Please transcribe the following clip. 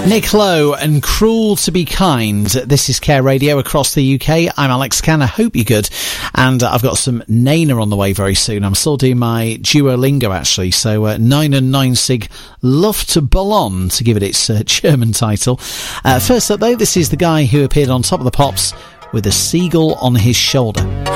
Nick Lowe and Cruel to Be Kind. This is Care Radio across the UK. I'm Alex Cann. I hope you're good. And I've got some Nena on the way very soon. I'm still doing my Duolingo, actually. So 99 Love to Ballon, to give it its German title. First up, though, this is the guy who appeared on Top of the Pops with a seagull on his shoulder.